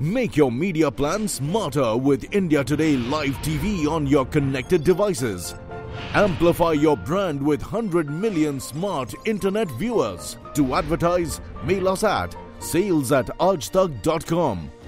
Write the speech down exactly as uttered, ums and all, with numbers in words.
Make your media plan smarter with India Today Live T V on your connected devices. Amplify your brand with one hundred million smart internet viewers. To advertise, mail us at sales at aajtak dot com